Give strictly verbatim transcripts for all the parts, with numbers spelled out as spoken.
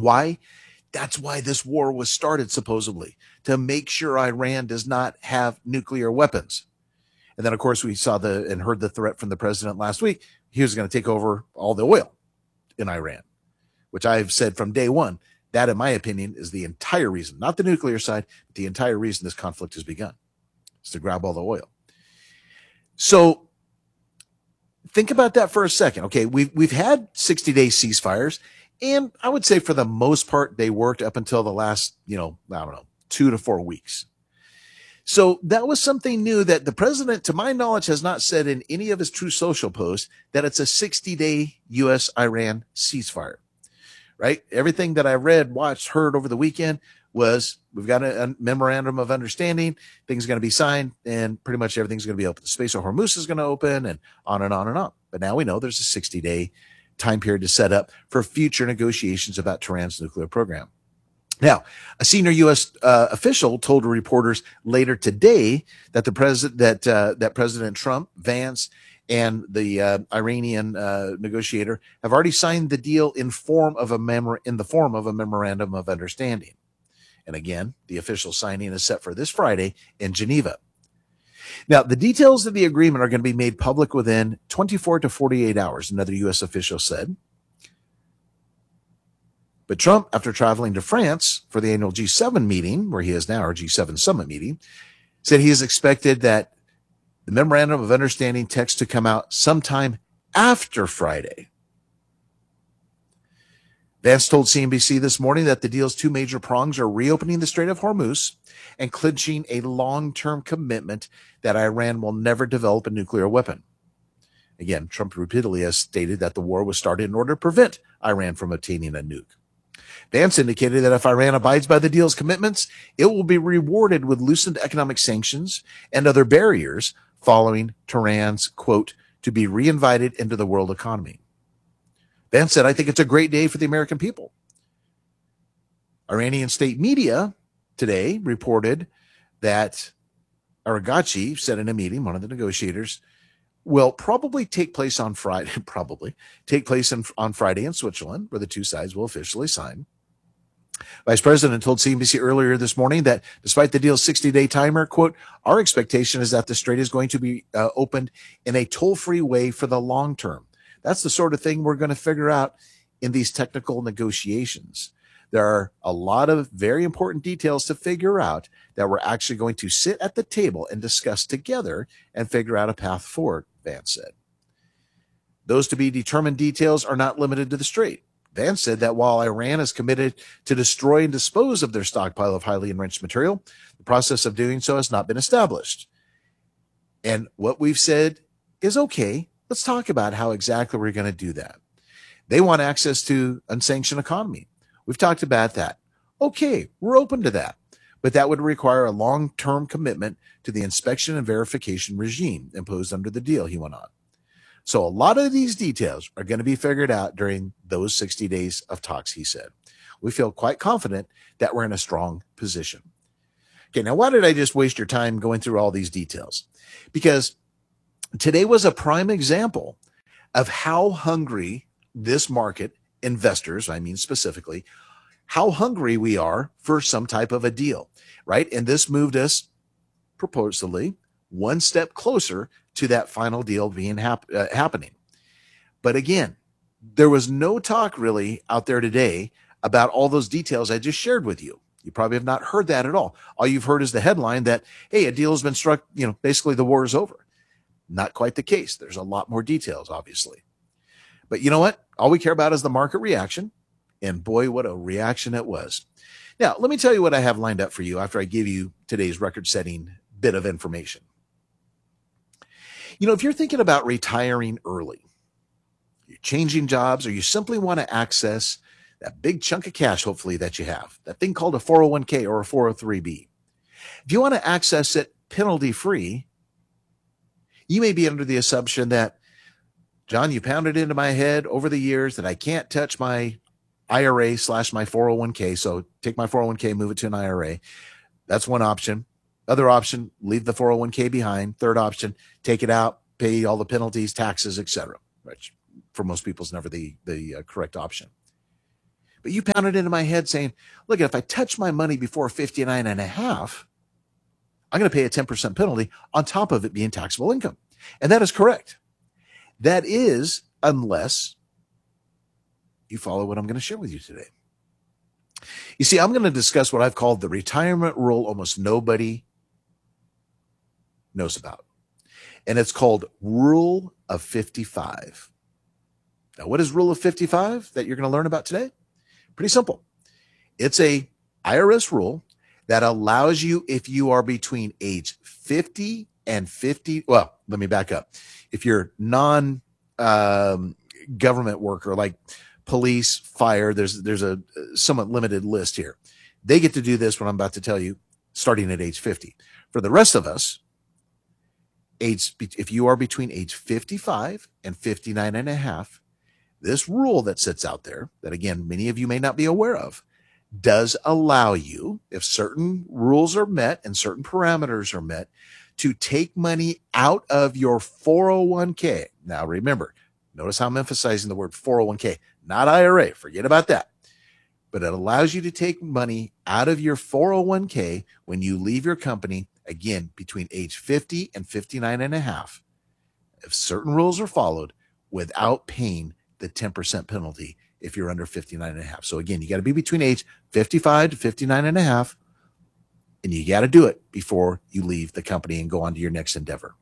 Why? That's why this war was started, supposedly, to make sure Iran does not have nuclear weapons. And then, of course, we saw the and heard the threat from the president last week. He was going to take over all the oil in Iran, which I've said from day one. That, in my opinion, is the entire reason, not the nuclear side, but the entire reason this conflict has begun, is to grab all the oil. So think about that for a second. Okay, we've, we've had sixty-day ceasefires, and I would say for the most part, they worked up until the last, you know, I don't know, two to four weeks. So that was something new that the president, to my knowledge, has not said in any of his Truth Social posts that it's a sixty-day U S Iran ceasefire, right? Everything that I read, watched, heard over the weekend was we've got a, a memorandum of understanding, things are going to be signed, and pretty much everything's going to be open. The Space of Hormuz is going to open, and on and on and on. But now we know there's a sixty-day time period to set up for future negotiations about Tehran's nuclear program. Now, a senior U S uh, official told reporters later today that the president, that uh, that President Trump, Vance, and the uh, Iranian uh, negotiator have already signed the deal in form of a memor- in the form of a memorandum of understanding. And again, the official signing is set for this Friday in Geneva. Now, the details of the agreement are going to be made public within twenty-four to forty-eight hours, another U S official said. But Trump, after traveling to France for the annual G seven meeting, where he is now, our G seven summit meeting, said he is expected that the memorandum of understanding text to come out sometime after Friday. Vance told C N B C this morning that the deal's two major prongs are reopening the Strait of Hormuz and clinching a long-term commitment that Iran will never develop a nuclear weapon. Again, Trump repeatedly has stated that the war was started in order to prevent Iran from obtaining a nuke. Vance indicated that if Iran abides by the deal's commitments, it will be rewarded with loosened economic sanctions and other barriers following Tehran's, quote, to be reinvited into the world economy. Vance said, I think it's a great day for the American people. Iranian state media today reported that Araghchi said in a meeting, one of the negotiators, will probably take place on Friday, probably take place in, on Friday in Switzerland, where the two sides will officially sign. Vice President told C N B C earlier this morning that despite the deal's sixty-day timer, quote, our expectation is that the strait is going to be uh, opened in a toll-free way for the long term. That's the sort of thing we're going to figure out in these technical negotiations. There are a lot of very important details to figure out that we're actually going to sit at the table and discuss together and figure out a path forward, Vance said. Those to be determined details are not limited to the strait. Vance said that while Iran is committed to destroy and dispose of their stockpile of highly enriched material, the process of doing so has not been established. And what we've said is, okay, let's talk about how exactly we're going to do that. They want access to unsanctioned economy. We've talked about that. Okay, we're open to that. But that would require a long-term commitment to the inspection and verification regime imposed under the deal, he went on. So a lot of these details are going to be figured out during those sixty days of talks, he said. We feel quite confident that we're in a strong position. Okay, now why did I just waste your time going through all these details? Because today was a prime example of how hungry this market, investors, I mean specifically, how hungry we are for some type of a deal, right? And this moved us, purportedly, one step closer to that final deal being hap- uh, happening. But again, there was no talk really out there today about all those details I just shared with you. You probably have not heard that at all. All you've heard is the headline that, hey, a deal has been struck, you know, basically the war is over. Not quite the case. There's a lot more details, obviously. But you know what? All we care about is the market reaction. And boy, what a reaction it was. Now, let me tell you what I have lined up for you after I give you today's record-setting bit of information. You know, if you're thinking about retiring early, you're changing jobs, or you simply want to access that big chunk of cash, hopefully, that you have, that thing called a four oh one k or a four oh three b. If you want to access it penalty-free, you may be under the assumption that, John, you pounded into my head over the years that I can't touch my I R A slash my four oh one k. So take my four oh one k, move it to an I R A. That's one option. Other option, leave the four oh one k behind. Third option, take it out, pay all the penalties, taxes, et cetera, which for most people is never the, the uh, correct option. But you pounded into my head saying, look, if I touch my money before fifty-nine and a half, I'm going to pay a ten percent penalty on top of it being taxable income. And that is correct. That is, unless you follow what I'm going to share with you today. You see, I'm going to discuss what I've called the retirement rule almost nobody knows about. And it's called Rule of fifty-five. Now, what is Rule of fifty-five that you're going to learn about today? Pretty simple. It's a I R S rule that allows you, if you are between age fifty and fifty, well, let me back up. If you're non um, government worker, like police, fire, there's there's a somewhat limited list here. They get to do this, what I'm about to tell you, starting at age fifty. For the rest of us, age if you are between age fifty-five and fifty-nine and a half, this rule that sits out there, that again, many of you may not be aware of, does allow you, if certain rules are met and certain parameters are met, to take money out of your four oh one k. Now, remember, notice how I'm emphasizing the word four oh one k, not I R A. Forget about that. But it allows you to take money out of your four oh one k when you leave your company, again, between age fifty and fifty-nine and a half, if certain rules are followed, without paying the ten percent penalty if you're under fifty-nine and a half. So again, you got to be between age fifty-five to fifty-nine and a half, and you got to do it before you leave the company and go on to your next endeavor.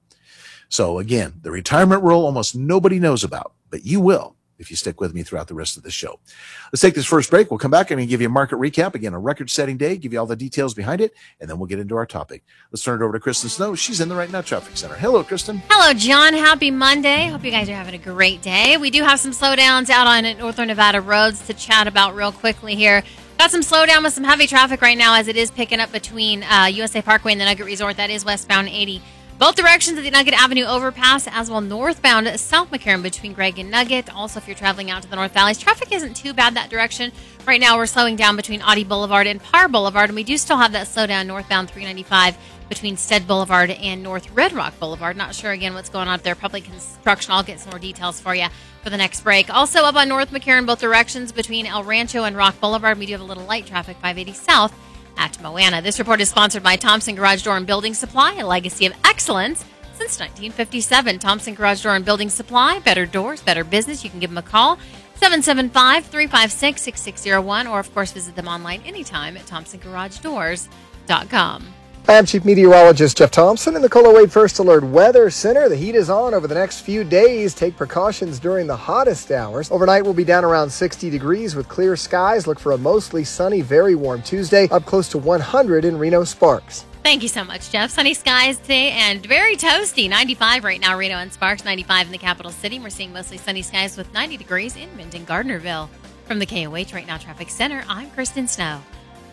So again, the retirement rule almost nobody knows about, but you will if you stick with me throughout the rest of the show. Let's take this first break. We'll come back and give you a market recap. Again, a record-setting day, give you all the details behind it, and then we'll get into our topic. Let's turn it over to Kristen Snow. She's in the Right Now Traffic Center. Hello, Kristen. Hello, John. Happy Monday. Hope you guys are having a great day. We do have some slowdowns out on Northern Nevada roads to chat about real quickly here. Got some slowdown with some heavy traffic right now as it is picking up between uh, U S A Parkway and the Nugget Resort. That is westbound eighty. Both directions of the Nugget Avenue overpass, as well northbound South McCarran between Gregg and Nugget. Also, if you're traveling out to the North Valleys, traffic isn't too bad that direction. Right now, we're slowing down between Audie Boulevard and Parr Boulevard, and we do still have that slowdown northbound three ninety-five between Stead Boulevard and North Red Rock Boulevard. Not sure, again, what's going on up there. Probably construction. I'll get some more details for you for the next break. Also, up on North McCarran, both directions between El Rancho and Rock Boulevard, we do have a little light traffic, five eighty south at Moana. This report is sponsored by Thompson Garage Door and Building Supply, a legacy of excellence since nineteen fifty-seven. Thompson Garage Door and Building Supply, better doors, better business. You can give them a call, seven seven five, three five six, six six zero one, or of course visit them online anytime at thompson garage doors dot com. Hi, I'm Chief Meteorologist Jeff Thompson in the Kohler Wade First Alert Weather Center. The heat is on over the next few days. Take precautions during the hottest hours. Overnight, we'll be down around sixty degrees with clear skies. Look for a mostly sunny, very warm Tuesday, up close to one hundred in Reno Sparks. Thank you so much, Jeff. Sunny skies today and very toasty. ninety-five right now, Reno and Sparks. ninety-five in the capital city. We're seeing mostly sunny skies with ninety degrees in Minden, Gardnerville. From the K O H Right Now Traffic Center, I'm Kristen Snow.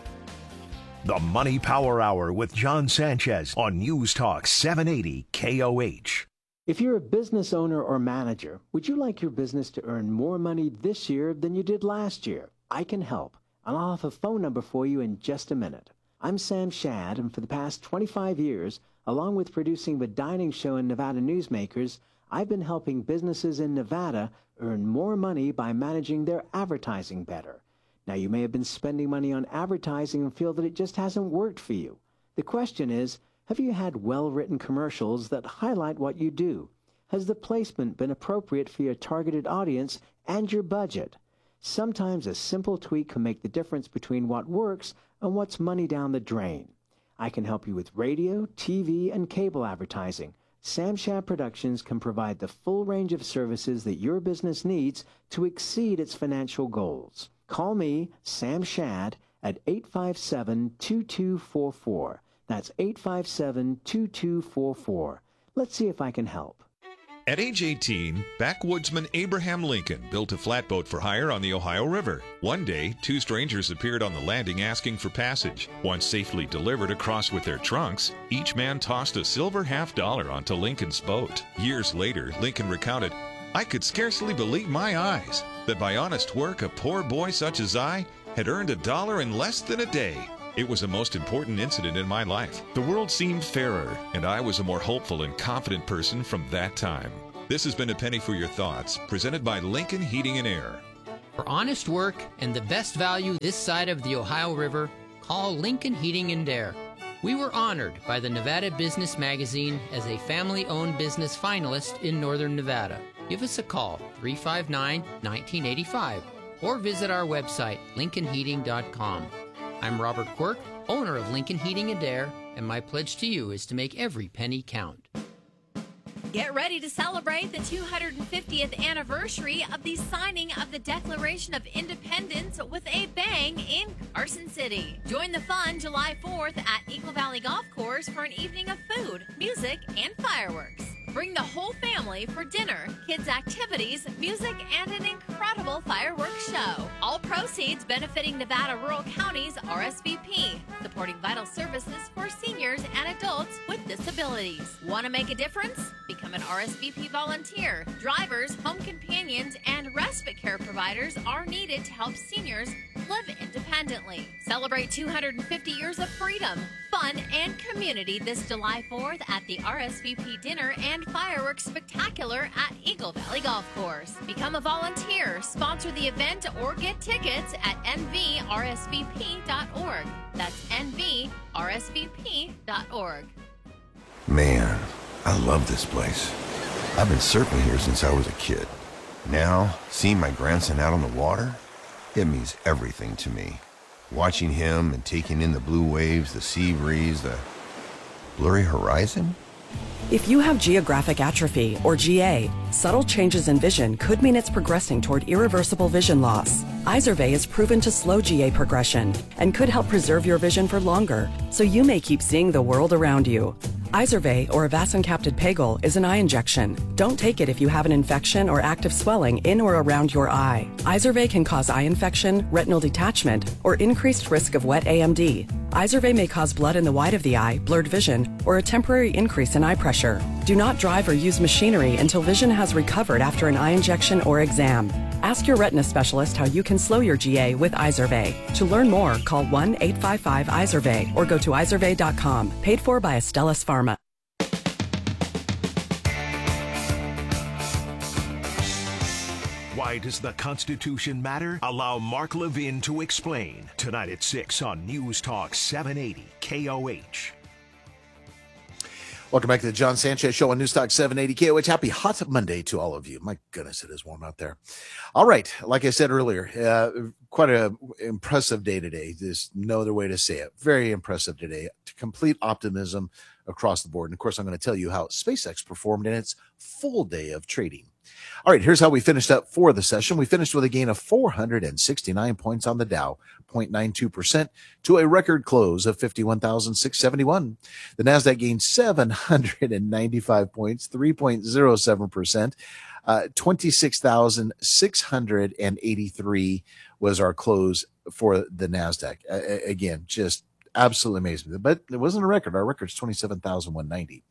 The Money Power Hour with John Sanchez on News Talk seven eighty K O H. If you're a business owner or manager, would you like your business to earn more money this year than you did last year? I can help, and I'll have a phone number for you in just a minute. I'm Sam Shad, and for the past twenty-five years, along with producing the Dining Show and Nevada Newsmakers, I've been helping businesses in Nevada earn more money by managing their advertising better. Now, you may have been spending money on advertising and feel that it just hasn't worked for you. The question is, have you had well-written commercials that highlight what you do? Has the placement been appropriate for your targeted audience and your budget? Sometimes a simple tweak can make the difference between what works and what's money down the drain. I can help you with radio, T V, and cable advertising. Sam Shad Productions can provide the full range of services that your business needs to exceed its financial goals. Call me, Sam Shad, at eight five seven, two two four four. That's eight five seven, two two four four. Let's see if I can help. At age eighteen, backwoodsman Abraham Lincoln built a flatboat for hire on the Ohio River. One day, two strangers appeared on the landing asking for passage. Once safely delivered across with their trunks, each man tossed a silver half dollar onto Lincoln's boat. Years later, Lincoln recounted, "I could scarcely believe my eyes, that by honest work a poor boy such as I had earned a dollar in less than a day. It was the most important incident in my life. The world seemed fairer, and I was a more hopeful and confident person from that time." This has been A Penny for Your Thoughts, presented by Lincoln Heating and Air. For honest work and the best value this side of the Ohio River, call Lincoln Heating and Air. We were honored by the Nevada Business Magazine as a family-owned business finalist in Northern Nevada. Give us a call, three five nine, one nine eight five, or visit our website, lincoln heating dot com. I'm Robert Quirk, owner of Lincoln Heating and Air, and my pledge to you is to make every penny count. Get ready to celebrate the two hundred fiftieth anniversary of the signing of the Declaration of Independence with a bang in Carson City. Join the fun July fourth at Eagle Valley Golf Course for an evening of food, music, and fireworks. Bring the whole family for dinner, kids' activities, music, and an incredible fireworks show. All proceeds benefiting Nevada Rural County's R S V P, supporting vital services for seniors and adults with disabilities. Want to make a difference? Become an R S V P volunteer. Drivers, home companions, and respite care providers are needed to help seniors live independently. Celebrate two hundred fifty years of freedom, fun, and community this July fourth at the R S V P Dinner and Fireworks Spectacular at Eagle Valley Golf Course. Become a volunteer, sponsor the event, or get tickets at n v r s v p dot org. That's n v r s v p dot org. Man, I love this place. I've been surfing here since I was a kid. Now, seeing my grandson out on the water, it means everything to me. Watching him and taking in the blue waves, the sea breeze, the blurry horizon. If you have geographic atrophy, or G A, subtle changes in vision could mean it's progressing toward irreversible vision loss. Izervay is proven to slow G A progression and could help preserve your vision for longer, so you may keep seeing the world around you. Izervay, or avacincaptad pegol, is an eye injection. Don't take it if you have an infection or active swelling in or around your eye. Izervay can cause eye infection, retinal detachment, or increased risk of wet A M D. Izervay may cause blood in the white of the eye, blurred vision, or a temporary increase in eye pressure. Do not drive or use machinery until vision has recovered after an eye injection or exam. Ask your retina specialist how you can slow your G A with Izervay. To learn more, call one eight five five Izervay or go to izervay dot com. Paid for by Astellas Pharma. Why does the Constitution matter? Allow Mark Levin to explain. Tonight at six on News Talk seven eighty K O H. Welcome back to the John Sanchez Show on News Talk seven eighty K O H. Happy hot Monday to all of you. My goodness, it is warm out there. All right, like I said earlier, uh, quite an impressive day today. There's no other way to say it. Very impressive today. Complete optimism across the board. And of course, I'm going to tell you how SpaceX performed in its full day of trading. All right, here's how we finished up for the session. We finished with a gain of four hundred sixty-nine points on the Dow, zero point nine two percent, to a record close of fifty-one thousand six hundred seventy-one. The NASDAQ gained seven hundred ninety-five points, three point zero seven percent. Uh, twenty-six thousand six hundred eighty-three was our close for the NASDAQ. Uh, again, just absolutely amazing. But it wasn't a record. Our record is twenty-seven thousand one hundred ninety.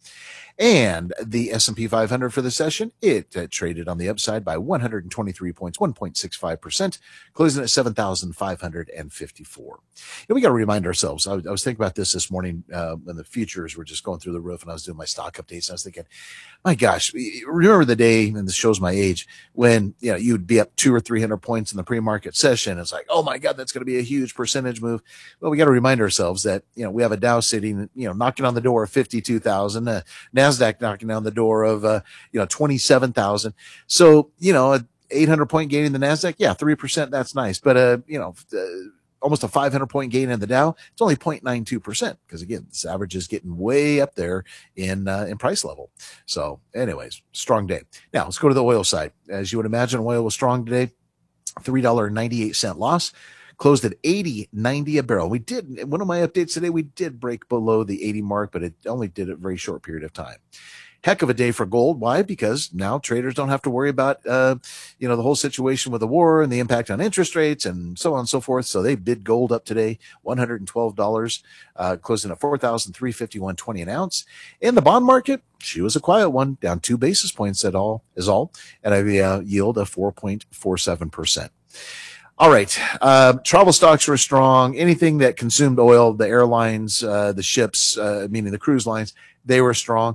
And the S and P five hundred for the session, it uh, traded on the upside by one hundred twenty-three points, one point six five percent, closing at seven thousand five hundred fifty-four. And we got to remind ourselves, I was, I was thinking about this this morning uh, when the futures were just going through the roof and I was doing my stock updates. And I was thinking, my gosh, remember the day, and this shows my age, when you know you'd be up two or three hundred points in the pre-market session. It's like, oh my God, that's going to be a huge percentage move. Well, we got to remind ourselves that, you know, we have a Dow sitting, you know, knocking on the door of fifty-two thousand, uh, NASDAQ knocking down the door of, uh, you know, twenty-seven thousand. So, you know, a eight hundred point gain in the NASDAQ. Yeah, three percent. That's nice. But, uh, you know, uh, almost a five hundred point gain in the Dow. It's only zero point nine two percent because, again, this average is getting way up there in, uh, in price level. So anyways, strong day. Now let's go to the oil side. As you would imagine, oil was strong today. three dollars and ninety-eight cents loss. Closed at eighty ninety a barrel. We did, one of my updates today, we did break below the eighty mark, but it only did it a very short period of time. Heck of a day for gold. Why? Because now traders don't have to worry about, uh, you know, the whole situation with the war and the impact on interest rates and so on and so forth. So they bid gold up today, one hundred twelve dollars, uh, closing at four thousand three hundred fifty-one dollars and twenty cents an ounce. In the bond market, she was a quiet one, down two basis points at all is all, and a uh, yield of four point four seven percent. All right. Uh, travel stocks were strong. Anything that consumed oil, the airlines, uh, the ships, uh, meaning the cruise lines, they were strong.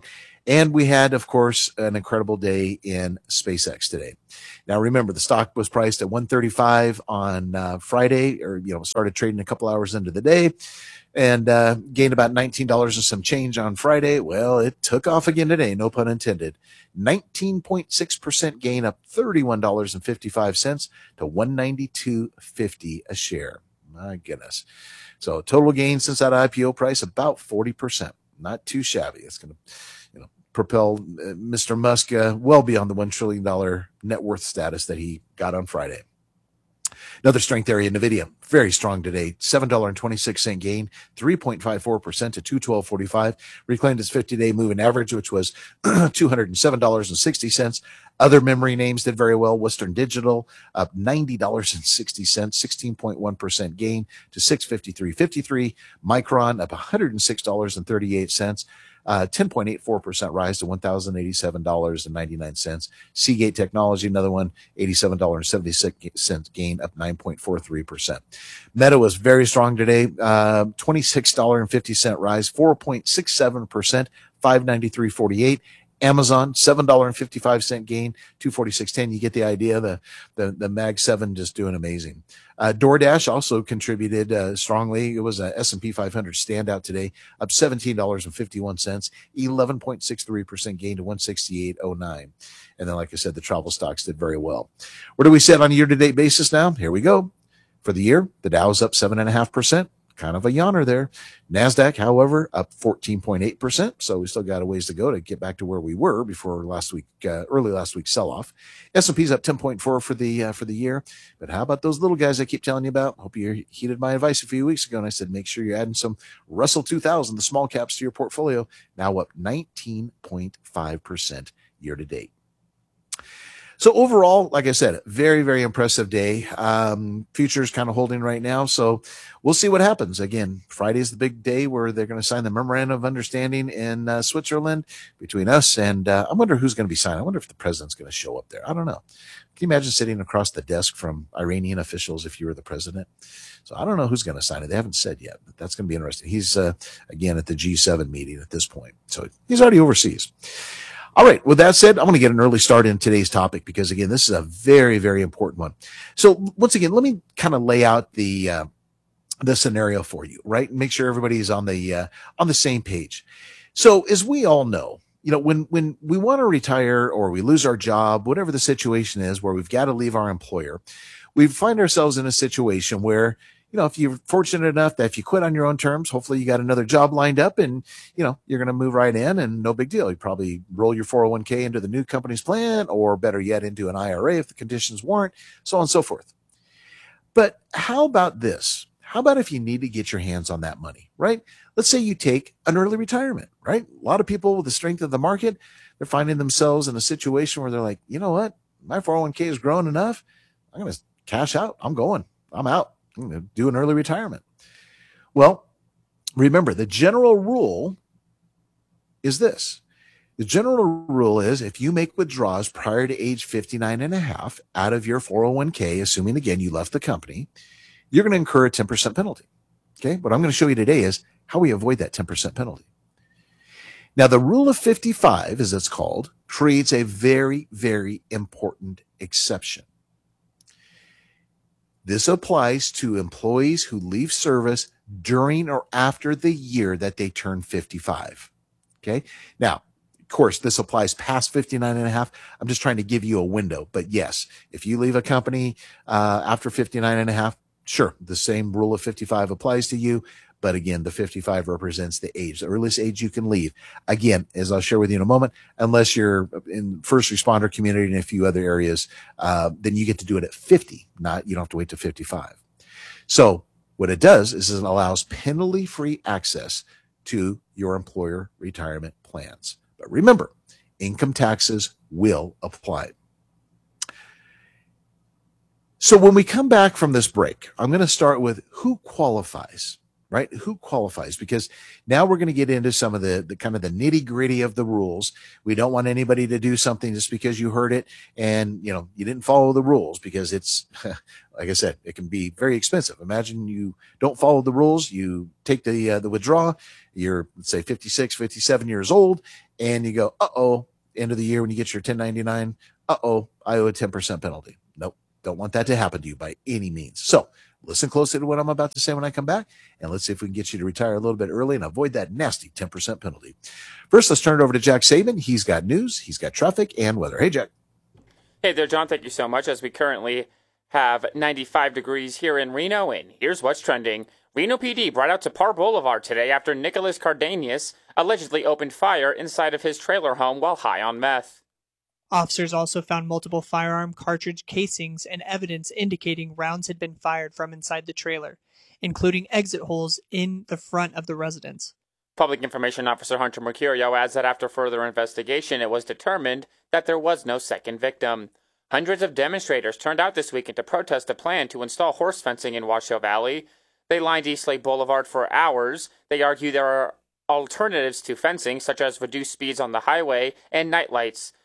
And we had, of course, an incredible day in SpaceX today. Now, remember, the stock was priced at one thirty-five on uh, Friday, or, you know, started trading a couple hours into the day, and uh, gained about nineteen dollars and some change on Friday. Well, it took off again today, no pun intended. nineteen point six percent gain, up thirty-one dollars and fifty-five cents to one ninety-two fifty a share. My goodness. So total gain since that I P O price, about forty percent. Not too shabby. It's going to, you know, propel uh, Mister Musk uh, well beyond the one trillion dollars net worth status that he got on Friday. Another strength area, NVIDIA, very strong today. seven dollars and twenty-six cents gain, three point five four percent to two twelve forty-five. Reclaimed its fifty-day moving average, which was two hundred seven dollars and sixty cents. Other memory names did very well. Western Digital up ninety dollars and sixty cents, sixteen point one percent gain to six fifty-three fifty-three. Micron up one hundred six dollars and thirty-eight cents. Uh, ten point eight four percent rise to one thousand eighty-seven dollars and ninety-nine cents. Seagate Technology, another one, eighty-seven dollars and seventy-six cents gain, up nine point four three percent. Meta was very strong today, uh, twenty-six dollars and fifty cents rise, four point six seven percent, five ninety-three forty-eight. Amazon, seven dollars and fifty-five cents gain, two forty-six ten. You get the idea. The, the, the Mag seven just doing amazing. Uh, DoorDash also contributed uh, strongly. It was a S and P five hundred standout today, up seventeen dollars and fifty-one cents, eleven point six three percent gain to one sixty-eight oh nine. And then, like I said, the travel stocks did very well. Where do we sit on a year-to-date basis now? Here we go. For the year, the Dow's up seven point five percent. Kind of a yawner there. NASDAQ, however, up fourteen point eight percent. So we still got a ways to go to get back to where we were before last week, uh, early last week's sell-off. S and P's up ten point four for the uh, for the year. But how about those little guys I keep telling you about? Hope you heeded my advice a few weeks ago, and I said make sure you're adding some Russell two thousand, the small caps, to your portfolio. Now up nineteen point five percent year to date. So overall, like I said, very, very impressive day. Um, futures kind of holding right now. So we'll see what happens. Again, Friday is the big day where they're going to sign the memorandum of understanding in uh, Switzerland between us. And uh, I wonder who's going to be signing. I wonder if the president's going to show up there. I don't know. Can you imagine sitting across the desk from Iranian officials if you were the president? So I don't know who's going to sign it. They haven't said yet, but that's going to be interesting. He's, uh, again, at the G seven meeting at this point. So he's already overseas. All right. With that said, I'm going to get an early start in today's topic because, again, this is a very, very important one. So once again, let me kind of lay out the uh, the scenario for you, right? Make sure everybody's on the uh, on the same page. So as we all know, you know, when when we want to retire or we lose our job, whatever the situation is where we've got to leave our employer, we find ourselves in a situation where, you know, if you're fortunate enough that if you quit on your own terms, hopefully you got another job lined up and, you know, you're going to move right in and no big deal. You probably roll your four oh one k into the new company's plan, or better yet, into an I R A if the conditions warrant, so on and so forth. But how about this? How about if you need to get your hands on that money, right? Let's say you take an early retirement, right? A lot of people with the strength of the market, they're finding themselves in a situation where they're like, you know what? My four oh one k is growing enough. I'm going to cash out. I'm going. I'm out. I'm going to do an early retirement. Well, remember, the general rule is this. The general rule is if you make withdrawals prior to age fifty-nine and a half out of your four oh one k, assuming, again, you left the company, you're going to incur a ten percent penalty. Okay. What I'm going to show you today is how we avoid that ten percent penalty. Now, the rule of fifty-five, as it's called, creates a very, very important exception. This applies to employees who leave service during or after the year that they turn fifty-five. Okay. Now, of course, this applies past fifty-nine and a half. I'm just trying to give you a window. But yes, if you leave a company uh, after fifty-nine and a half, sure, the same rule of fifty-five applies to you. But again, the fifty-five represents the age, the earliest age you can leave. Again, as I'll share with you in a moment, unless you're in first responder community and a few other areas, uh, then you get to do it at fifty. Not, you don't have to wait to fifty-five. So what it does is it allows penalty-free access to your employer retirement plans. But remember, income taxes will apply. So when we come back from this break, I'm going to start with who qualifies. Right? Who qualifies? Because now we're going to get into some of the, the kind of the nitty gritty of the rules. We don't want anybody to do something just because you heard it and, you know, you didn't follow the rules, because it's, like I said, it can be very expensive. Imagine you don't follow the rules. You take the, uh, the withdrawal. You're, let's say, fifty-six, fifty-seven years old, and you go, uh-oh, end of the year when you get your ten ninety-nine, uh-oh, I owe a ten percent penalty. Nope, don't want that to happen to you by any means. So listen closely to what I'm about to say when I come back, and let's see if we can get you to retire a little bit early and avoid that nasty ten percent penalty. First, let's turn it over to Jack Saban. He's got news, he's got traffic and weather. Hey, Jack. Hey there, John. Thank you so much. As we currently have ninety-five degrees here in Reno, and here's what's trending. Reno P D brought out to Parr Boulevard today after Nicholas Cardenas allegedly opened fire inside of his trailer home while high on meth. Officers also found multiple firearm cartridge casings and evidence indicating rounds had been fired from inside the trailer, including exit holes in the front of the residence. Public Information Officer Hunter Mercurio adds that after further investigation, it was determined that there was no second victim. Hundreds of demonstrators turned out this weekend to protest a plan to install horse fencing in Washoe Valley. They lined East Lake Boulevard for hours. They argue there are alternatives to fencing, such as reduced speeds on the highway and night lights.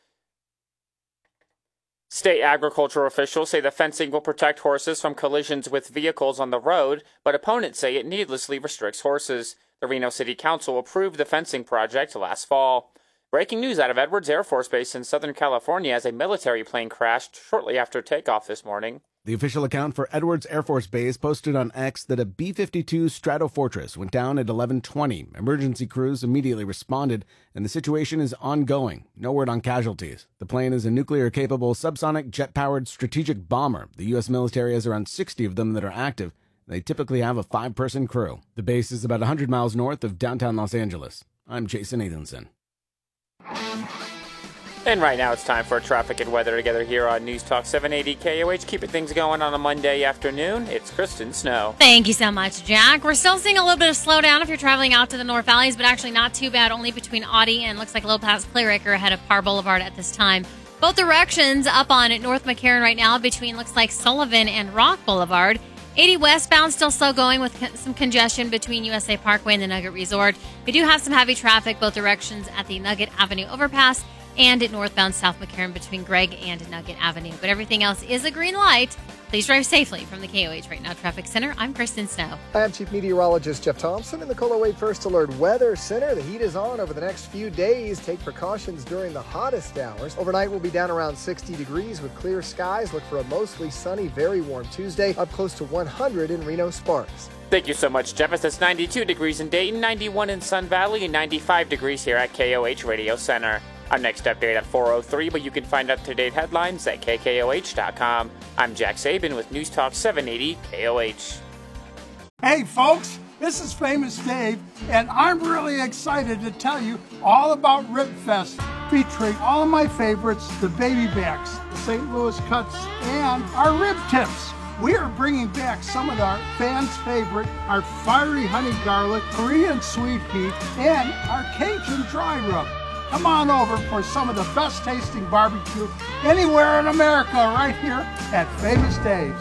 State agriculture officials say the fencing will protect horses from collisions with vehicles on the road, but opponents say it needlessly restricts horses. The Reno City Council approved the fencing project last fall. Breaking news out of Edwards Air Force Base in Southern California as a military plane crashed shortly after takeoff this morning. The official account for Edwards Air Force Base posted on X that a B fifty-two Stratofortress went down at eleven twenty. Emergency crews immediately responded, and the situation is ongoing. No word on casualties. The plane is a nuclear-capable subsonic jet-powered strategic bomber. The U S military has around sixty of them that are active. They typically have a five-person crew. The base is about one hundred miles north of downtown Los Angeles. I'm Jason Nathanson. And right now it's time for traffic and weather together here on News Talk seven eighty K O H. Keeping things going on a Monday afternoon, it's Kristen Snow. Thank you so much, Jack. We're still seeing a little bit of slowdown if you're traveling out to the North Valleys, but actually not too bad, only between Audie and looks like a little past Clearacre ahead of Parr Boulevard at this time. Both directions up on North McCarran right now between looks like Sullivan and Rock Boulevard. eighty westbound still slow going with con- some congestion between U S A Parkway and the Nugget Resort. We do have some heavy traffic both directions at the Nugget Avenue overpass and at northbound South McCarran between Gregg and Nugget Avenue. But everything else is a green light. Please drive safely from the K O H Right Now Traffic Center. I'm Kristen Snow. Hi, I'm Chief Meteorologist Jeff Thompson in the Cola Wade First Alert Weather Center. The heat is on over the next few days. Take precautions during the hottest hours. Overnight, we'll be down around sixty degrees with clear skies. Look for a mostly sunny, very warm Tuesday, up close to one hundred in Reno Sparks. Thank you so much, Jeff. It's ninety-two degrees in Dayton, ninety-one in Sun Valley, and ninety-five degrees here at K O H Radio Center. Our next update at four oh three, but you can find up-to-date headlines at K K O H dot com. I'm Jack Saban with News Talk seven eighty K O H. Hey, folks, this is Famous Dave, and I'm really excited to tell you all about Rib Fest, featuring all of my favorites, the baby backs, the Saint Louis cuts, and our rib tips. We are bringing back some of our fans' favorite, our fiery honey garlic, Korean sweet pea, and our Cajun dry rub. Come on over for some of the best tasting barbecue anywhere in America right here at Famous Dave's.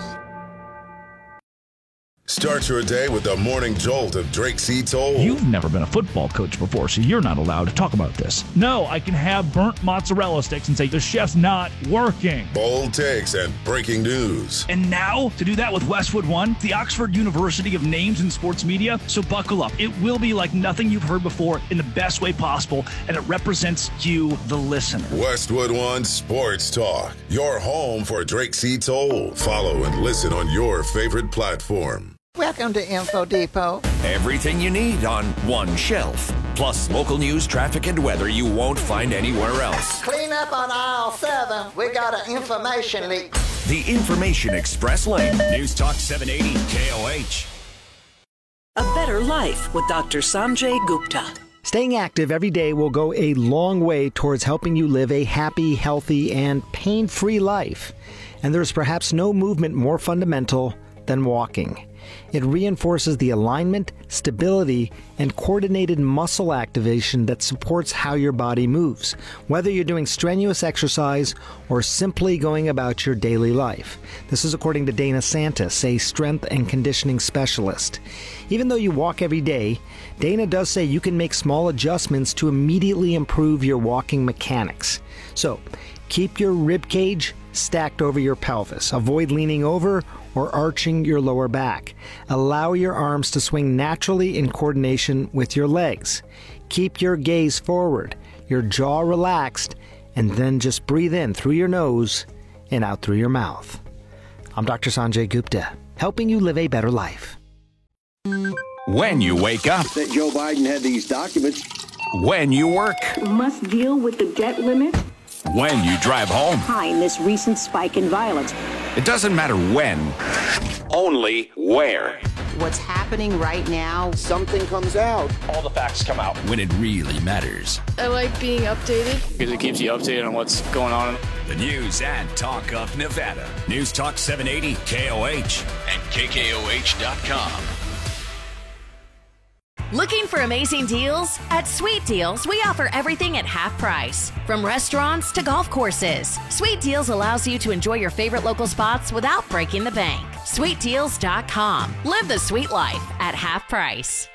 Start your day with the morning jolt of Drake C. Toll. You've never been a football coach before, so you're not allowed to talk about this. No, I can have burnt mozzarella sticks and say the chef's not working. Bold takes and breaking news. And now, to do that with Westwood One, the Oxford University of Names in Sports Media. So buckle up. It will be like nothing you've heard before in the best way possible, and it represents you, the listener. Westwood One Sports Talk, your home for Drake C. Toll. Follow and listen on your favorite platform. Welcome to Info Depot. Everything you need on one shelf. Plus local news, traffic, and weather you won't find anywhere else. Clean up on aisle seven. We got an information leak. The Information Express Lane. News Talk seven eighty K O H. A better life with Doctor Sanjay Gupta. Staying active every day will go a long way towards helping you live a happy, healthy, and pain-free life. And there's perhaps no movement more fundamental than walking. It reinforces the alignment, stability, and coordinated muscle activation that supports how your body moves, whether you're doing strenuous exercise or simply going about your daily life. This is according to Dana Santis, a strength and conditioning specialist. Even though you walk every day, Dana does say you can make small adjustments to immediately improve your walking mechanics. So, keep your rib cage stacked over your pelvis. Avoid leaning over or arching your lower back. Allow your arms to swing naturally in coordination with your legs. Keep your gaze forward, your jaw relaxed, and then just breathe in through your nose and out through your mouth. I'm Doctor Sanjay Gupta, helping you live a better life. When you wake up. That Joe Biden had these documents. When you work. Must deal with the debt limit. When you drive home. Behind this recent spike in violence. It doesn't matter when, only where. What's happening right now, something comes out. All the facts come out. When it really matters. I like being updated. Because it keeps you updated on what's going on. The news and talk of Nevada. News Talk seven eighty K O H and K K O H dot com. Looking for amazing deals? At Sweet Deals, we offer everything at half price. From restaurants to golf courses, Sweet Deals allows you to enjoy your favorite local spots without breaking the bank. Sweet Deals dot com. Live the sweet life at half price.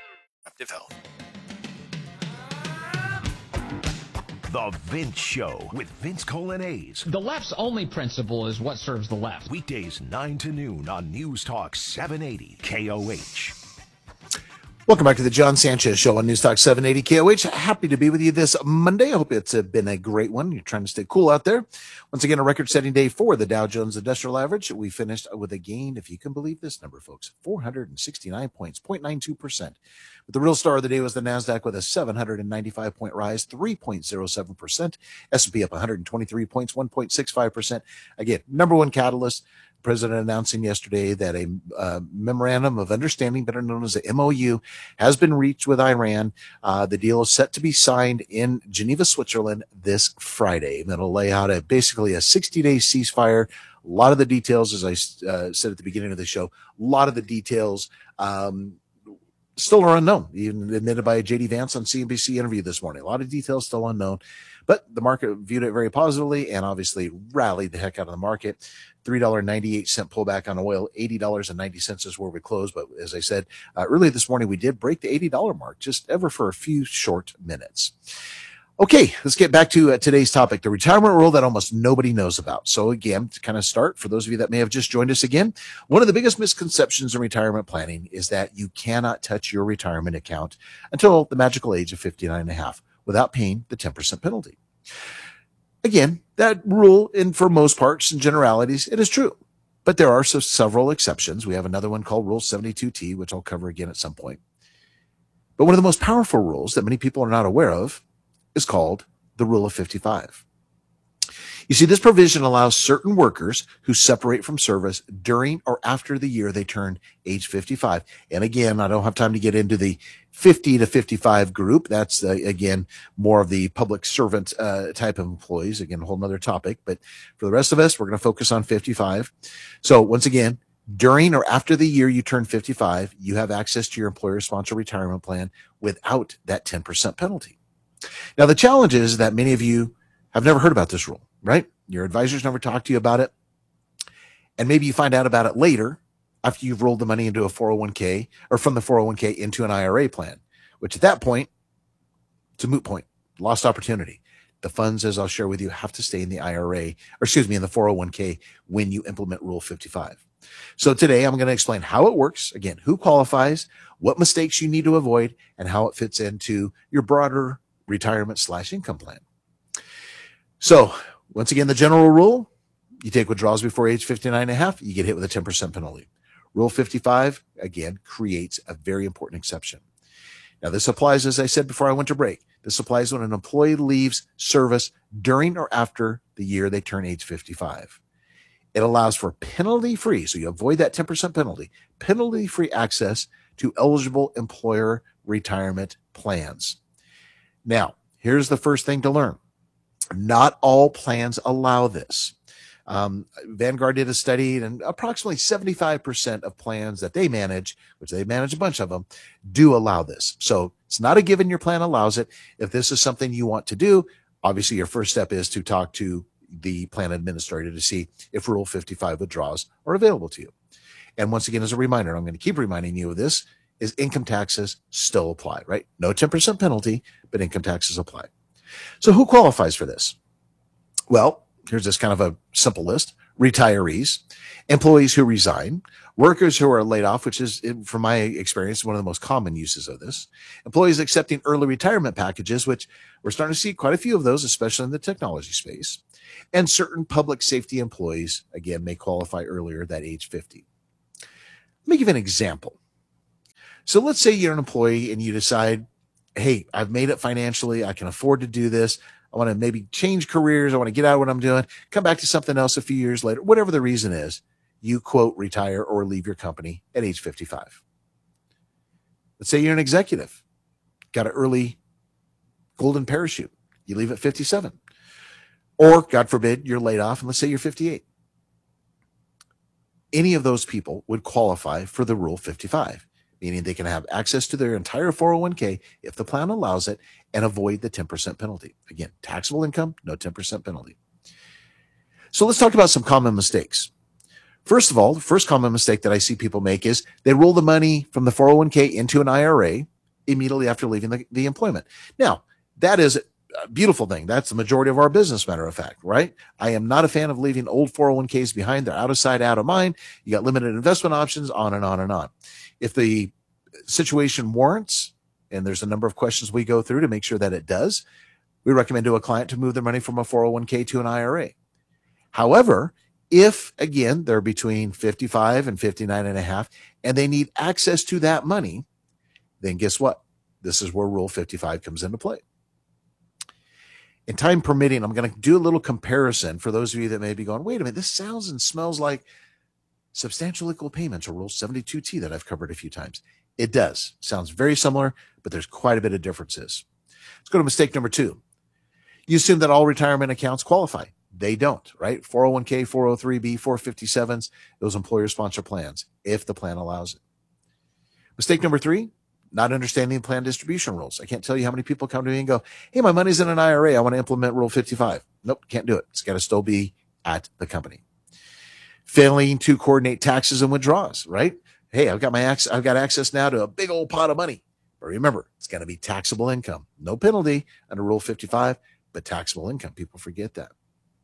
The Vince Show with Vince Colonnese. The left's only principle is what serves the left. Weekdays nine to noon on News Talk seven eighty K O H. Welcome back to the John Sanchez Show on News Talk seven eighty K O H. Happy to be with you this Monday. I hope it's uh, been a great one. You're trying to stay cool out there. Once again, a record-setting day for the Dow Jones Industrial Average. We finished with a gain, if you can believe this number, folks, four hundred sixty-nine points, zero point nine two percent. But the real star of the day was the NASDAQ with a seven hundred ninety-five point rise, three point zero seven percent. S and P up one hundred twenty-three points, one point six five percent. Again, number one catalyst. President announcing yesterday that a uh, memorandum of understanding, better known as the M O U, has been reached with Iran. Uh, the deal is set to be signed in Geneva, Switzerland this Friday. That'll lay out a basically a sixty-day ceasefire. A lot of the details, as I uh, said at the beginning of the show, a lot of the details um, still are unknown, even admitted by J D Vance on C N B C interview this morning. A lot of details still unknown, but the market viewed it very positively and obviously rallied the heck out of the market. three dollars and ninety-eight cents pullback on oil, eighty dollars and ninety cents is where we closed. But as I said, uh, early this morning, we did break the eighty dollars mark just ever for a few short minutes. Okay, let's get back to uh, today's topic, the retirement rule that almost nobody knows about. So again, to kind of start, for those of you that may have just joined us again, one of the biggest misconceptions in retirement planning is that you cannot touch your retirement account until the magical age of fifty-nine and a half without paying the ten percent penalty. Again, that rule, in for most parts and generalities, it is true. But there are so several exceptions. We have another one called Rule seventy-two T, which I'll cover again at some point. But one of the most powerful rules that many people are not aware of is called the Rule of fifty-five. You see, this provision allows certain workers who separate from service during or after the year they turn age fifty-five. And again, I don't have time to get into the fifty to fifty-five group. That's, uh, again, more of the public servant uh, type of employees. Again, a whole nother topic. But for the rest of us, we're going to focus on fifty-five. So once again, during or after the year you turn fifty-five, you have access to your employer-sponsored retirement plan without that ten percent penalty. Now, the challenge is that many of you have never heard about this rule, right? Your advisors never talked to you about it. And maybe you find out about it later after you've rolled the money into a four oh one k or from the four oh one k into an I R A plan, which at that point, it's a moot point, lost opportunity. The funds, as I'll share with you, have to stay in the I R A, or excuse me, in the four oh one k when you implement Rule fifty-five. So today I'm going to explain how it works, again, who qualifies, what mistakes you need to avoid, and how it fits into your broader retirement slash income plan. So once again, the general rule, you take withdrawals before age fifty-nine and a half, you get hit with a ten percent penalty. Rule fifty-five, again, creates a very important exception. Now, this applies, as I said before I went to break, this applies when an employee leaves service during or after the year they turn age fifty-five. It allows for penalty-free, so you avoid that ten percent penalty, penalty-free access to eligible employer retirement plans. Now, here's the first thing to learn. Not all plans allow this. Um, Vanguard did a study, and approximately seventy-five percent of plans that they manage, which they manage a bunch of them, do allow this. So it's not a given your plan allows it. If this is something you want to do, obviously your first step is to talk to the plan administrator to see if Rule fifty-five withdrawals are available to you. And once again, as a reminder, I'm going to keep reminding you of this, is income taxes still apply, right? No ten percent penalty, but income taxes apply. So who qualifies for this? Well, here's this kind of a simple list. retirees, employees who resign, workers who are laid off, which is, from my experience, one of the most common uses of this, employees accepting early retirement packages, which we're starting to see quite a few of those, especially in the technology space, and certain public safety employees, again, may qualify earlier than age fifty. Let me give an example. So let's say you're an employee and you decide, hey, I've made it financially. I can afford to do this. I want to maybe change careers. I want to get out of what I'm doing, come back to something else a few years later, whatever the reason is. You, quote, retire or leave your company at age fifty-five. Let's say you're an executive, got an early golden parachute. You leave at fifty-seven. Or, God forbid, you're laid off, and let's say you're fifty-eight. Any of those people would qualify for the Rule fifty-five, meaning they can have access to their entire four oh one k if the plan allows it and avoid the ten percent penalty. Again, taxable income, no ten percent penalty. So let's talk about some common mistakes. First of all, the first common mistake that I see people make is they roll the money from the four oh one k into an I R A immediately after leaving the, the employment. Now, that is a beautiful thing. That's the majority of our business, matter of fact, right? I am not a fan of leaving old four oh one k's behind. They're out of sight, out of mind. You got limited investment options, on and on and on. If the situation warrants, and there's a number of questions we go through to make sure that it does, we recommend to a client to move their money from a four oh one k to an I R A. However, if, again, they're between fifty-five and fifty-nine and a half, and they need access to that money, then guess what? This is where Rule fifty-five comes into play. In time permitting, I'm going to do a little comparison for those of you that may be going, wait a minute, this sounds and smells like substantial equal payments or Rule seventy-two T that I've covered a few times. It does. Sounds very similar, but there's quite a bit of differences. Let's go to mistake number two. You assume that all retirement accounts qualify. They don't, right? four oh one k, four oh three b, four fifty-sevens, those employer-sponsored plans, if the plan allows it. Mistake number three, not understanding plan distribution rules. I can't tell you how many people come to me and go, hey, my money's in an I R A. I want to implement Rule fifty-five. Nope, can't do it. It's got to still be at the company. Failing to coordinate taxes and withdrawals, right? Hey, I've got my access, I've got access now to a big old pot of money. But remember, it's going to be taxable income. No penalty under Rule fifty-five, but taxable income. People forget that.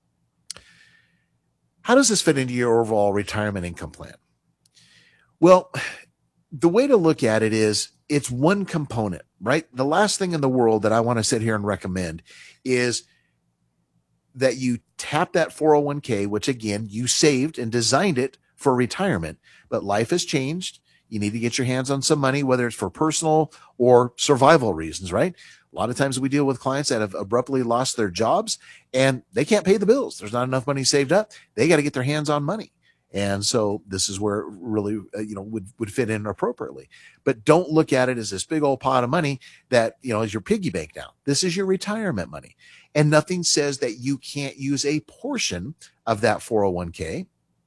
How does this fit into your overall retirement income plan? Well, the way to look at it is it's one component, right? The last thing in the world that I want to sit here and recommend is that you tap that four oh one k, which again, you saved and designed it for retirement, but life has changed. You need to get your hands on some money, whether it's for personal or survival reasons, right? A lot of times we deal with clients that have abruptly lost their jobs and they can't pay the bills. There's not enough money saved up. They got to get their hands on money. And so this is where it really, uh, you know, would, would fit in appropriately. But don't look at it as this big old pot of money that, you know, is your piggy bank now. This is your retirement money. And nothing says that you can't use a portion of that four oh one k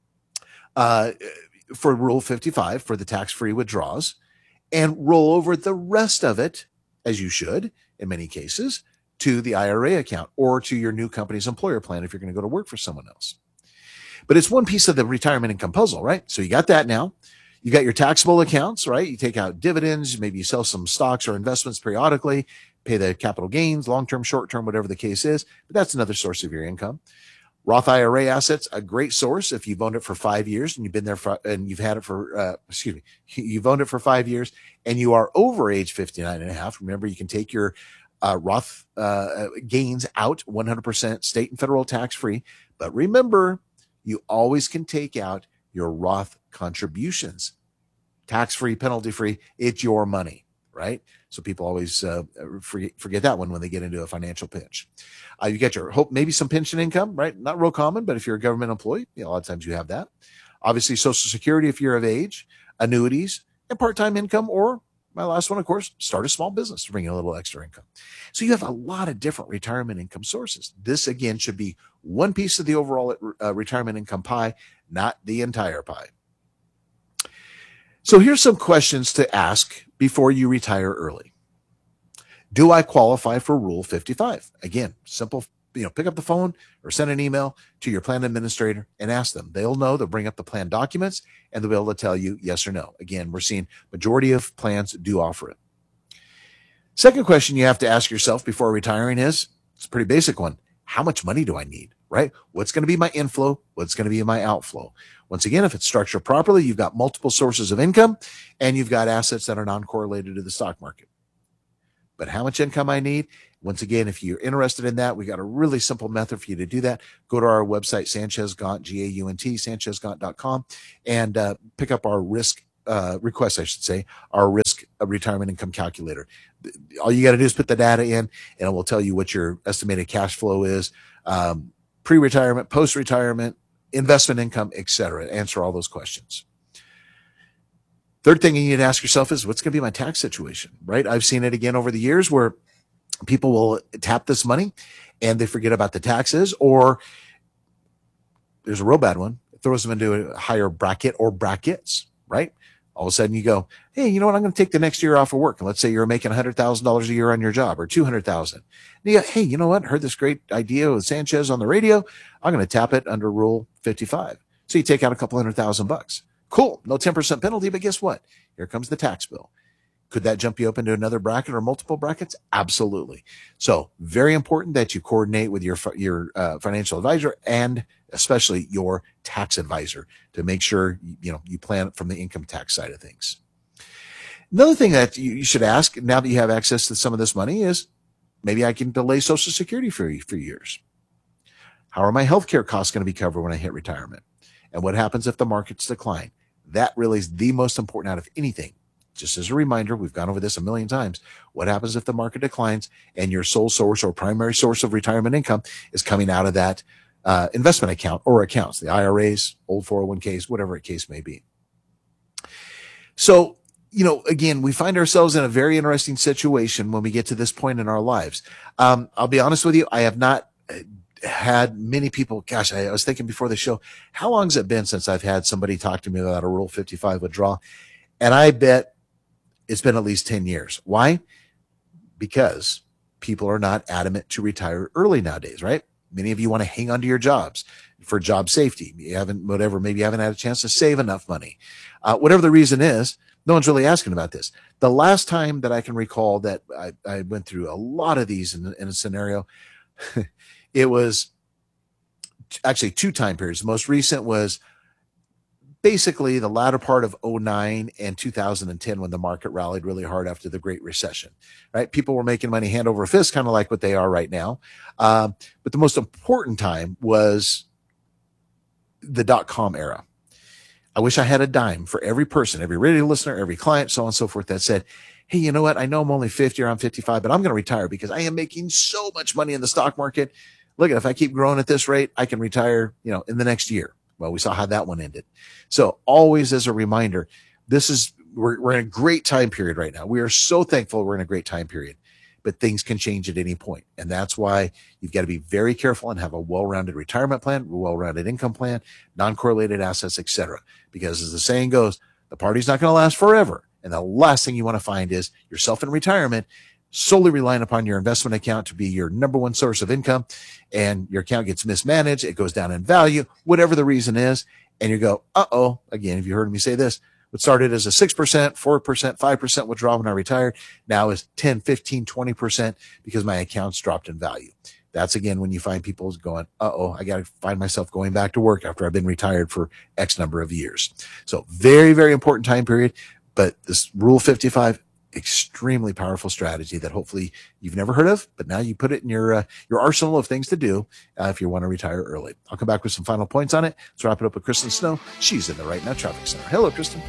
uh, for Rule fifty-five for the tax-free withdrawals and roll over the rest of it, as you should in many cases, to the I R A account or to your new company's employer plan if you're going to go to work for someone else. But it's one piece of the retirement income puzzle, right? So you got that now. You got your taxable accounts, right? You take out dividends, maybe you sell some stocks or investments periodically, pay the capital gains, long-term, short-term, whatever the case is. But that's another source of your income. Roth I R A assets, a great source if you've owned it for five years and you've been there for, and you've had it for, uh, excuse me, you've owned it for five years and you are over age fifty-nine and a half. Remember, you can take your uh, Roth uh, gains out one hundred percent state and federal tax free. But remember, you always can take out your Roth contributions, tax free, penalty free. It's your money, right? So people always uh, forget, forget that one when they get into a financial pinch. Uh, you get your hope, maybe some pension income, right? Not real common, but if you're a government employee, you know, a lot of times you have that. Obviously, Social Security if you're of age, annuities, and part-time income, or my last one, of course, start a small business to bring in a little extra income. So you have a lot of different retirement income sources. This, again, should be one piece of the overall uh, retirement income pie, not the entire pie. So here's some questions to ask before you retire early. Do I qualify for Rule fifty-five? Again, simple, you know, pick up the phone or send an email to your plan administrator and ask them. They'll know, they'll bring up the plan documents and they'll be able to tell you yes or no. Again, we're seeing majority of plans do offer it. Second question you have to ask yourself before retiring is, it's a pretty basic one. How much money do I need, right? What's going to be my inflow? What's going to be my outflow? Once again, if it's structured properly, you've got multiple sources of income and you've got assets that are non-correlated to the stock market. But how much income I need? Once again, if you're interested in that, we got a really simple method for you to do that. Go to our website, Sanchez Gaunt, G A U N T, sanchez gaunt dot com, and uh, pick up our risk uh, request, I should say, our risk retirement income calculator. All you got to do is put the data in, and it will tell you what your estimated cash flow is, um, pre-retirement, post-retirement, investment income, et cetera. Answer all those questions. Third thing you need to ask yourself is, what's going to be my tax situation, right? I've seen it again over the years where people will tap this money and they forget about the taxes, or there's a real bad one. It throws them into a higher bracket or brackets, right? All of a sudden you go, hey, you know what? I'm going to take the next year off of work. And let's say you're making one hundred thousand dollars a year on your job, or two hundred thousand dollars. And you go, hey, you know what? I heard this great idea with Sanchez on the radio. I'm going to tap it under Rule fifty-five. So you take out a couple hundred thousand bucks. Cool. No ten percent penalty, but guess what? Here comes the tax bill. Could that jump you up into another bracket or multiple brackets? Absolutely. So very important that you coordinate with your, your uh, financial advisor and especially your tax advisor to make sure, you know, you plan from the income tax side of things. Another thing that you should ask now that you have access to some of this money is, maybe I can delay Social Security for, for years. How are my healthcare costs going to be covered when I hit retirement? And what happens if the markets decline? That really is the most important out of anything. Just as a reminder, we've gone over this a million times. What happens if the market declines and your sole source or primary source of retirement income is coming out of that uh, investment account or accounts, the I R As, old four oh one Ks, whatever the case may be. So, you know, again, we find ourselves in a very interesting situation when we get to this point in our lives. Um, I'll be honest with you, I have not had many people, gosh, I, I was thinking before the show, how long has it been since I've had somebody talk to me about a Rule fifty-five withdrawal? And I bet it's been at least ten years. Why? Because people are not adamant to retire early nowadays, right? Many of you want to hang on to your jobs for job safety. You haven't, whatever, maybe you haven't had a chance to save enough money. Uh, whatever the reason is, no one's really asking about this. The last time that I can recall that I, I went through a lot of these in, in a scenario, it was actually two time periods. The most recent was basically the latter part of oh nine and two thousand ten, when the market rallied really hard after the Great Recession, right? People were making money hand over fist, kind of like what they are right now. Um, but the most important time was the dot-com era. I wish I had a dime for every person, every radio listener, every client, so on and so forth, that said, hey, you know what? I know I'm only fifty or I'm fifty-five, but I'm going to retire because I am making so much money in the stock market. Look, if I keep growing at this rate, I can retire, you know, in the next year. Well, we saw how that one ended. So always as a reminder, this is, we're, we're in a great time period right now. We are so thankful we're in a great time period, but things can change at any point. And that's why you've got to be very careful and have a well-rounded retirement plan, a well-rounded income plan, non-correlated assets, et cetera. Because as the saying goes, the party's not going to last forever. And the last thing you want to find is yourself in retirement solely relying upon your investment account to be your number one source of income, and your account gets mismanaged, it goes down in value, whatever the reason is, and you go, uh-oh, again, if you heard me say this, what started as a six percent, four percent, five percent withdrawal when I retired, now is ten, fifteen, twenty percent because my account's dropped in value. That's, again, when you find people going, uh-oh, I got to find myself going back to work after I've been retired for X number of years. So very, very important time period, but this Rule fifty-five, extremely powerful strategy that hopefully you've never heard of, but now you put it in your uh, your arsenal of things to do uh, if you want to retire early. I'll come back with some final points on it. Let's wrap it up with Kristen Snow. She's in the Right Now Traffic Center. Hello, Kristen.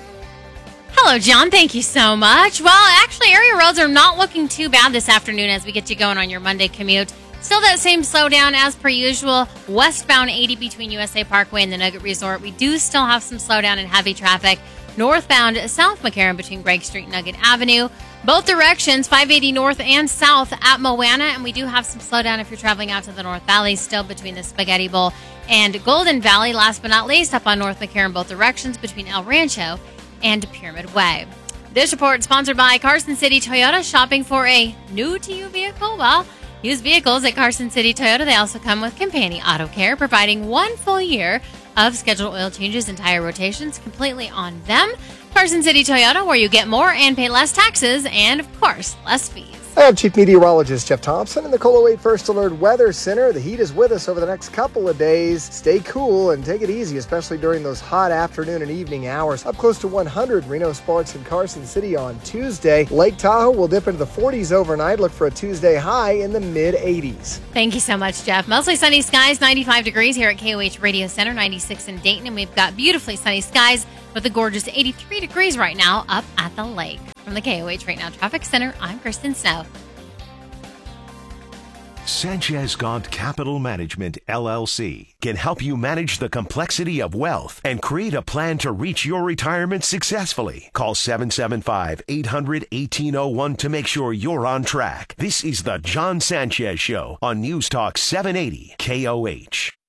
Hello, John. Thank you so much. Well, actually, area roads are not looking too bad this afternoon as we get you going on your Monday commute. Still that same slowdown as per usual. Westbound eighty between U S A Parkway and the Nugget Resort. We do still have some slowdown and heavy traffic. Northbound South McCarran between Greg Street and Nugget Avenue. Both directions, five eighty north and south at Moana. And we do have some slowdown if you're traveling out to the North Valley, still between the Spaghetti Bowl and Golden Valley. Last but not least, up on North McCarran, both directions between El Rancho and Pyramid Way. This report is sponsored by Carson City Toyota. Shopping for a new to you vehicle? Well, used vehicles at Carson City Toyota. They also come with Companion Auto Care, providing one full year of scheduled oil changes and tire rotations completely on them. Carson City Toyota, where you get more and pay less taxes and, of course, less fees. I am Chief Meteorologist Jeff Thompson in the Cola Wade First Alert Weather Center. The heat is with us over the next couple of days. Stay cool and take it easy, especially during those hot afternoon and evening hours. Up close to one hundred Reno, Sparks, and Carson City on Tuesday. Lake Tahoe will dip into the forties overnight. Look for a Tuesday high in the mid eighties. Thank you so much, Jeff. Mostly sunny skies, ninety-five degrees here at K O H Radio Center, ninety-six in Dayton, and we've got beautifully sunny skies with a gorgeous eighty-three degrees right now up at the lake. From the K O H Right Now Traffic Center, I'm Kristen Snow. Sanchez Gaunt Capital Management, L L C, can help you manage the complexity of wealth and create a plan to reach your retirement successfully. Call seven seven five, eight hundred, eighteen oh one to make sure you're on track. This is the John Sanchez Show on News Talk seven eighty K O H.